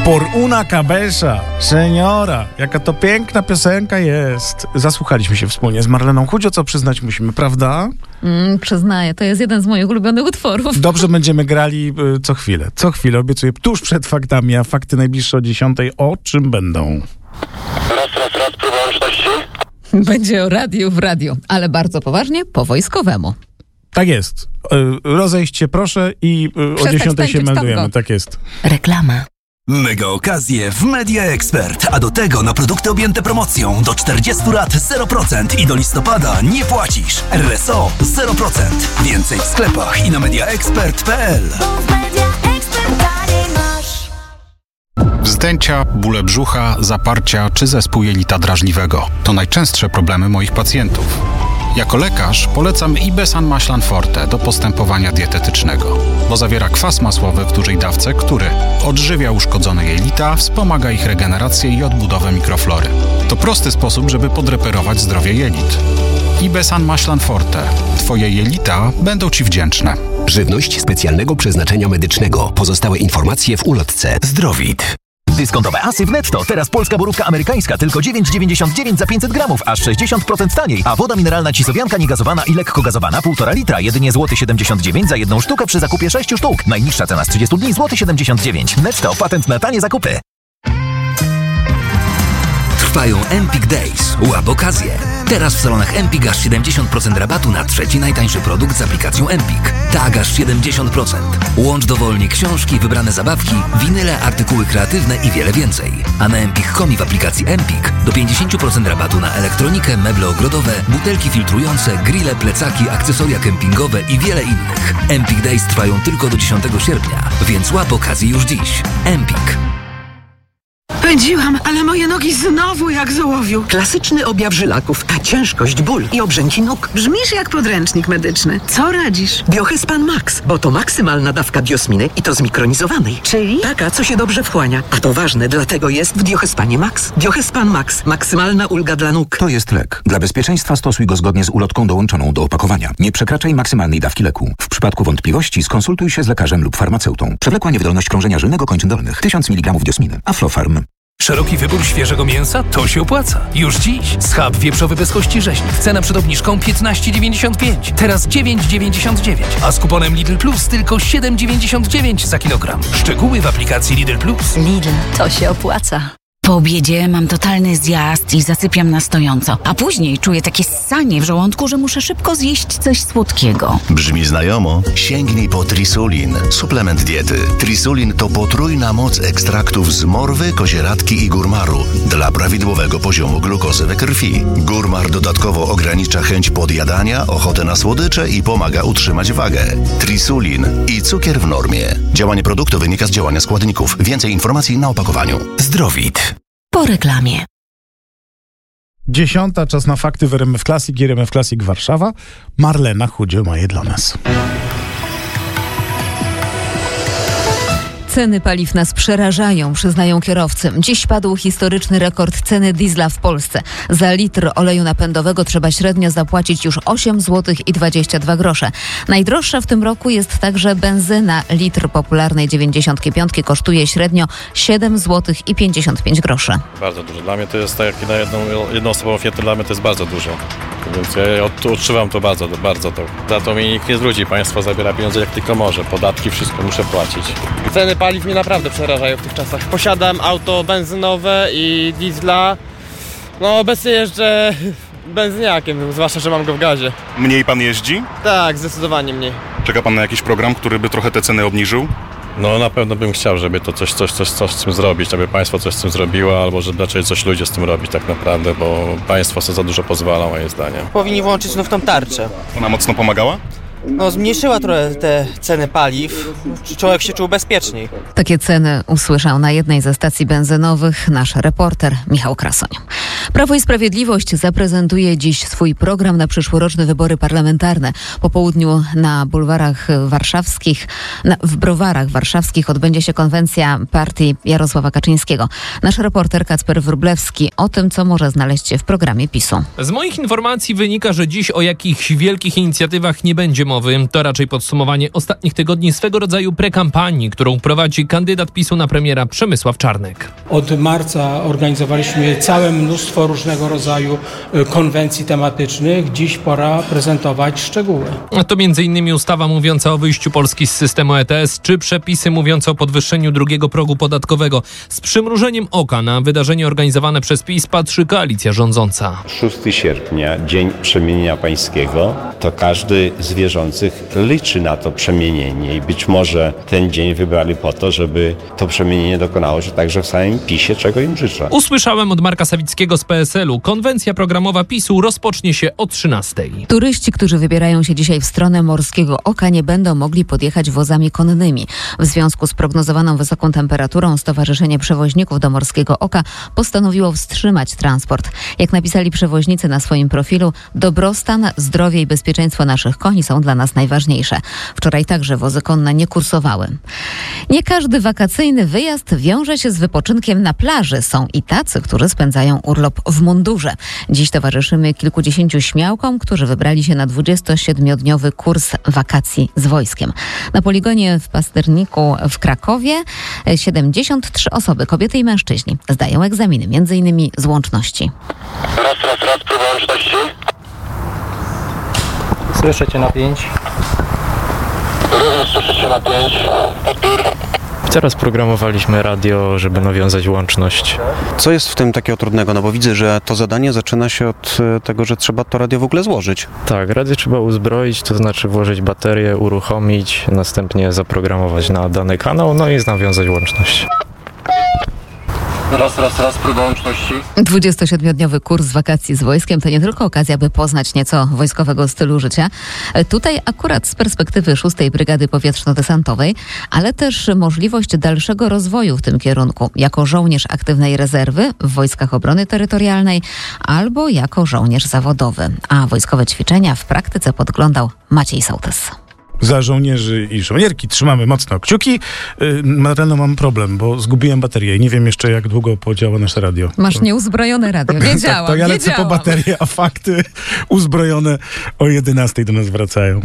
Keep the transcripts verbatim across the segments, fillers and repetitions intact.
Por una cabeza, seniora, jaka to piękna piosenka jest. Zasłuchaliśmy się wspólnie z Marleną Chudzio, co przyznać musimy, prawda? Mm, przyznaję, to jest jeden z moich ulubionych utworów. Dobrze będziemy grali y, co chwilę. Co chwilę, obiecuję, tuż przed faktami, a fakty najbliższe o dziesiątej. O czym będą? Raz, raz, raz, próba łączności. Będzie o radiu w radiu, ale bardzo poważnie, po wojskowemu. Tak jest. Y, rozejść się proszę i y, o dziesiątej się meldujemy. Tak jest. Reklama. Mega okazje w Media Expert, a do tego na produkty objęte promocją do czterdziestu lat zero procent i do listopada nie płacisz. R S O zero procent. Więcej w sklepach i na mediaexpert kropka p l. Wzdęcia, bóle brzucha, zaparcia czy zespół jelita drażliwego to najczęstsze problemy moich pacjentów. Jako lekarz polecam Ibesan Maślan Forte do postępowania dietetycznego, bo zawiera kwas masłowy w dużej dawce, który odżywia uszkodzone jelita, wspomaga ich regenerację i odbudowę mikroflory. To prosty sposób, żeby podreperować zdrowie jelit. Ibesan Maślan Forte. Twoje jelita będą Ci wdzięczne. Żywność specjalnego przeznaczenia medycznego. Pozostałe informacje w ulotce. Zdrowit. Dyskontowe asy w netto. Teraz polska borówka amerykańska tylko dziewięć dziewięćdziesiąt dziewięć za pięćset gramów, aż sześćdziesiąt procent taniej. A woda mineralna Cisowianka niegazowana i lekko gazowana półtora litra, jedynie złoty siedemdziesiąt dziewięć za jedną sztukę przy zakupie sześciu sztuk. Najniższa cena z trzydziestu dni złoty siedemdziesiąt dziewięć. Netto, patent na tanie zakupy. Trwają Empik Days. Łap okazję. Teraz w salonach Empik aż siedemdziesiąt procent rabatu na trzeci najtańszy produkt z aplikacją Empik. Tak, aż siedemdziesiąt procent. Łącz dowolnie książki, wybrane zabawki, winyle, artykuły kreatywne i wiele więcej. A na empik kropka com i w aplikacji Empik do pięćdziesiąt procent rabatu na elektronikę, meble ogrodowe, butelki filtrujące, grille, plecaki, akcesoria kempingowe i wiele innych. Empik Days trwają tylko do dziesiątego sierpnia, więc łap okazję już dziś. Empik. Pędziłam, ale moje nogi znowu jak z ołowiu. Klasyczny objaw żylaków, a ciężkość, ból i obrzęki nóg. Brzmisz jak podręcznik medyczny. Co radzisz? Biohespan Max, bo to maksymalna dawka diosminy i to zmikronizowanej. Czyli? Taka, co się dobrze wchłania. A to ważne, dlatego jest w Biohespanie Max. Biohespan Max. Maksymalna ulga dla nóg. To jest lek. Dla bezpieczeństwa stosuj go zgodnie z ulotką dołączoną do opakowania. Nie przekraczaj maksymalnej dawki leku. W przypadku wątpliwości skonsultuj się z lekarzem lub farmaceutą. Przewlekła niewydolność krążenia żylnego kończyn dolnych. tysiąc miligramów diosminy. Aflofarm. Szeroki wybór świeżego mięsa? To się opłaca. Już dziś. Schab wieprzowy bez kości rzeźnik. Cena przed obniżką piętnaście dziewięćdziesiąt pięć. Teraz dziewięć dziewięćdziesiąt dziewięć. A z kuponem Lidl Plus tylko siedem dziewięćdziesiąt dziewięć za kilogram. Szczegóły w aplikacji Lidl Plus. Lidl, to się opłaca. Po obiedzie mam totalny zjazd i zasypiam na stojąco. A później czuję takie ssanie w żołądku, że muszę szybko zjeść coś słodkiego. Brzmi znajomo? Sięgnij po Trisulin. Suplement diety. Trisulin to potrójna moc ekstraktów z morwy, kozieradki i górmaru dla prawidłowego poziomu glukozy we krwi. Górmar dodatkowo ogranicza chęć podjadania, ochotę na słodycze i pomaga utrzymać wagę. Trisulin i cukier w normie. Działanie produktu wynika z działania składników. Więcej informacji na opakowaniu. Zdrowit. Po reklamie. Dziesiąta, czas na fakty w R M F Classic i R M F Classic Warszawa. Marlena Chudzio ma je dla nas. Ceny paliw nas przerażają, przyznają kierowcy. Dziś padł historyczny rekord ceny diesla w Polsce. Za litr oleju napędowego trzeba średnio zapłacić już osiem złotych i dwadzieścia dwa grosze. Najdroższa w tym roku jest także benzyna. Litr popularnej dziewięćdziesiątki piątki kosztuje średnio siedem złotych i pięćdziesiąt pięć groszy. Bardzo dużo. Dla mnie to jest tak jak na jedną, jednoosobową firmę, dla mnie to jest bardzo dużo. Więc ja od, odczuwam to bardzo, bardzo to. Za to mi nikt nie zwróci. Państwo zabiera pieniądze jak tylko może. Podatki, wszystko muszę płacić. Ceny paliw mnie naprawdę przerażają w tych czasach. Posiadam auto benzynowe i diesla. No obecnie jeżdżę benzyniakiem, zwłaszcza, że mam go w gazie. Mniej pan jeździ? Tak, zdecydowanie mniej. Czeka pan na jakiś program, który by trochę te ceny obniżył? No na pewno bym chciał, żeby to coś, coś, coś, coś z tym zrobić, żeby państwo coś z tym zrobiło, albo żeby raczej coś ludzie z tym robić tak naprawdę, bo państwo sobie za dużo pozwala, moje zdanie. Powinni włączyć znów tą tarczę. Ona mocno pomagała? No zmniejszyła trochę te ceny paliw, człowiek się czuł bezpieczniej. Takie ceny usłyszał na jednej ze stacji benzynowych nasz reporter Michał Krasoń. Prawo i Sprawiedliwość zaprezentuje dziś swój program na przyszłoroczne wybory parlamentarne. Po południu na bulwarach warszawskich, na, w browarach warszawskich odbędzie się konwencja partii Jarosława Kaczyńskiego. Nasz reporter Kacper Wróblewski o tym, co może znaleźć się w programie PiSu. Z moich informacji wynika, że dziś o jakichś wielkich inicjatywach nie będzie mowy. To raczej podsumowanie ostatnich tygodni swego rodzaju prekampanii, którą prowadzi kandydat PiSu na premiera Przemysław Czarnek. Od marca organizowaliśmy całe mnóstwo różnego rodzaju konwencji tematycznych. Dziś pora prezentować szczegóły. A to między innymi ustawa mówiąca o wyjściu Polski z systemu E T S, czy przepisy mówiące o podwyższeniu drugiego progu podatkowego. Z przymrużeniem oka na wydarzenie organizowane przez PiS patrzy koalicja rządząca. szóstego sierpnia, dzień przemienienia pańskiego, to każdy z wierzących liczy na to przemienienie i być może ten dzień wybrali po to, żeby to przemienienie dokonało się także w samym PiSie, czego im życzę. Usłyszałem od Marka Sawickiego z P S L u. Konwencja programowa PiSu rozpocznie się o trzynastej. Turyści, którzy wybierają się dzisiaj w stronę Morskiego Oka, nie będą mogli podjechać wozami konnymi. W związku z prognozowaną wysoką temperaturą Stowarzyszenie Przewoźników do Morskiego Oka postanowiło wstrzymać transport. Jak napisali przewoźnicy na swoim profilu, dobrostan, zdrowie i bezpieczeństwo naszych koni są dla nas najważniejsze. Wczoraj także wozy konne nie kursowały. Nie każdy wakacyjny wyjazd wiąże się z wypoczynkiem na plaży. Są i tacy, którzy spędzają urlop w mundurze. Dziś towarzyszymy kilkudziesięciu śmiałkom, którzy wybrali się na dwudziestosiedmiodniowy kurs wakacji z wojskiem. Na poligonie w Pasterniku w Krakowie siedemdziesiąt trzy osoby, kobiety i mężczyźni, zdają egzaminy, między innymi z łączności. Raz, raz, raz, próba łączności. Słyszę cię na pięć. Również słyszę cię na pięć. Powtór. Teraz programowaliśmy radio, żeby nawiązać łączność. Co jest w tym takiego trudnego? No bo widzę, że to zadanie zaczyna się od tego, że trzeba to radio w ogóle złożyć. Tak, radio trzeba uzbroić, to znaczy włożyć baterię, uruchomić, następnie zaprogramować na dany kanał, no i nawiązać łączność. Raz, raz, raz, próba łączności. dwudziestosiedmiodniowy kurs wakacji z wojskiem to nie tylko okazja, by poznać nieco wojskowego stylu życia. Tutaj akurat z perspektywy szóstej Brygady Powietrzno-Desantowej, ale też możliwość dalszego rozwoju w tym kierunku. Jako żołnierz aktywnej rezerwy w Wojskach Obrony Terytorialnej albo jako żołnierz zawodowy. A wojskowe ćwiczenia w praktyce podglądał Maciej Sołtys. Za żołnierzy i żołnierki trzymamy mocno kciuki. Yy, Marleno, mam problem, bo zgubiłem baterię i nie wiem jeszcze, jak długo podziała nasze radio. Masz nieuzbrojone radio. Nie działa. Tak, to ja lecę po baterię, a fakty uzbrojone o jedenastej do nas wracają.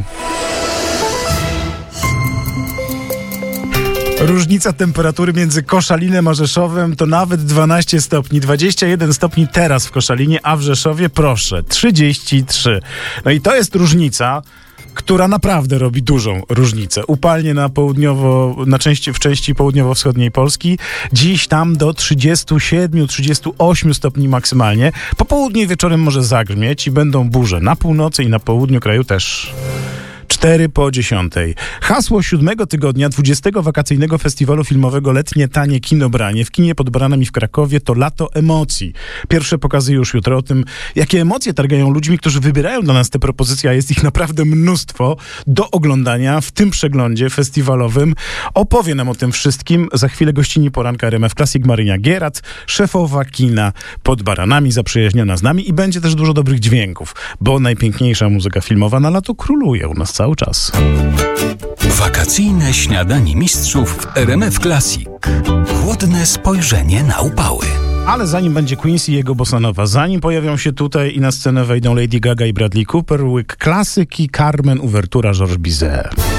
Różnica temperatury między Koszalinem a Rzeszowem to nawet dwanaście stopni. dwadzieścia jeden stopni teraz w Koszalinie, a w Rzeszowie, proszę, trzydzieści trzy. No i to jest różnica, która naprawdę robi dużą różnicę. Upalnie na południowo, na części, w części południowo-wschodniej Polski. Dziś tam do trzydziestu siedmiu, trzydziestu ośmiu stopni maksymalnie. Po południu i wieczorem może zagrzmieć i będą burze na północy i na południu kraju też. cztery po dziesiątej. Hasło siódmego tygodnia dwudziestego wakacyjnego festiwalu filmowego Letnie Tanie Kinobranie w kinie pod Baranami w Krakowie to lato emocji. Pierwsze pokazy już jutro. O tym, jakie emocje targają ludźmi, którzy wybierają dla nas te propozycje, a jest ich naprawdę mnóstwo do oglądania w tym przeglądzie festiwalowym. Opowie nam o tym wszystkim za chwilę gościni poranka R M F Classic Marynia Gierat, szefowa kina pod Baranami, zaprzyjaźniona z nami i będzie też dużo dobrych dźwięków, bo najpiękniejsza muzyka filmowa na lato króluje u nas cały czas. Wakacyjne śniadanie mistrzów w R M F Classic. Chłodne spojrzenie na upały. Ale zanim będzie Quincy i jego bossanowa, zanim pojawią się tutaj i na scenę wejdą Lady Gaga i Bradley Cooper, łyk klasyki Carmen, uwertura Georges Bizet.